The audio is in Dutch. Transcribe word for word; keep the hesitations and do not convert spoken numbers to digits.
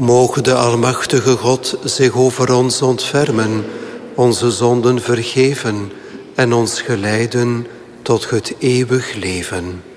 Moge de almachtige God zich over ons ontfermen, onze zonden vergeven en ons geleiden tot het eeuwig leven.